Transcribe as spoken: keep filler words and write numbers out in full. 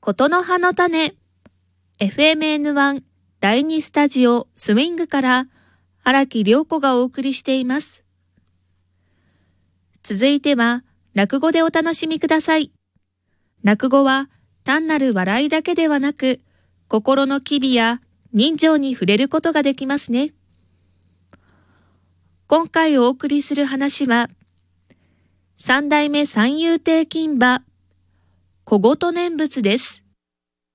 ことの葉の種 エフエムエヌワン だいにスタジオスウィングから荒木涼子がお送りしています。続いては落語でお楽しみください。落語は単なる笑いだけではなく、心の機微や人情に触れることができますね。今回お送りする話は、三代目三遊亭金馬小言念仏です。